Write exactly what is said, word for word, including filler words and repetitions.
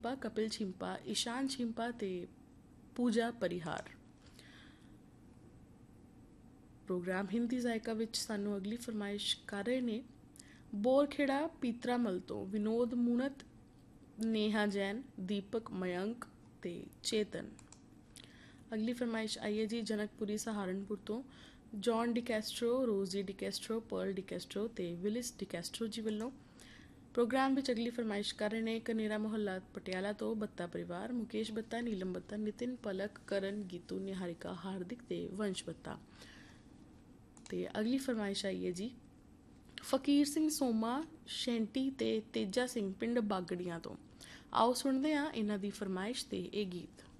कपिल छिंपा, ईशान छिंपा ते पूजा परिहार। प्रोग्राम हिंदी जायका विच सानू अगली फरमाइश कर रहे ने बोरखेड़ा पीतरामल तो विनोद मूणत, नेहा जैन, दीपक मयंक ते चेतन। अगली फरमाइश आई है जी जनकपुरी सहारनपुर तो जॉन डिकैस्ट्रो, रोजी डिकैस्ट्रो, पर्ल डिकैस्ट्रो ते विलिस डिकैस्ट्रो जी वालों। प्रोग्राम विच अगली फरमाइश कर रहे ने कनेरा मोहल्ला पटियाला तो बत्ता परिवार, मुकेश बत्ता, नीलम बत्ता, नितिन, पलक, करण, गीतू, निहारिका, हार्दिक ते वंश बत्ता। ते अगली फरमाइश आई है जी फकीर सिंह सोमा, शेंटी ते तेजा सिंह पिंड बागड़ियां तो। आओ सुनते हैं इन्हां दी फरमाइश ते ये गीत।